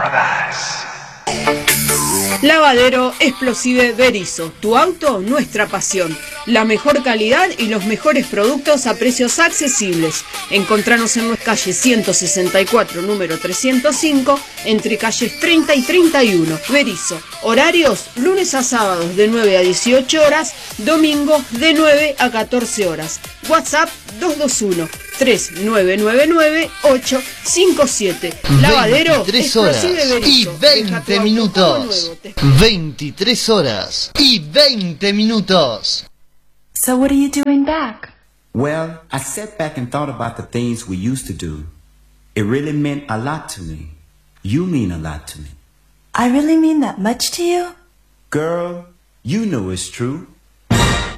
Lavadero Explosive Berisso, tu auto, nuestra pasión. La mejor calidad y los mejores productos a precios accesibles. Encontranos en nuestra calle 164, número 305, entre calles 30 y 31. Berisso, horarios lunes a sábados de 9 a 18 horas, domingos de 9 a 14 horas. WhatsApp 221-3999-857. Lavadero 23 horas y 20 minutos. 23 horas y 20 minutos. So what are you doing back? Well, I sat back and thought about the things we used to do. It really meant a lot to me. You mean a lot to me. I really mean that much to you? Girl, you know it's true.